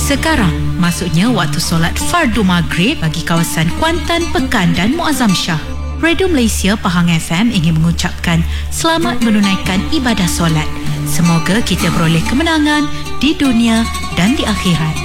Sekarang, maksudnya waktu solat fardu maghrib bagi kawasan Kuantan, Pekan dan Muazzam Shah. Radio Malaysia Pahang FM ingin mengucapkan selamat menunaikan ibadah solat. Semoga kita beroleh kemenangan di dunia dan di akhirat.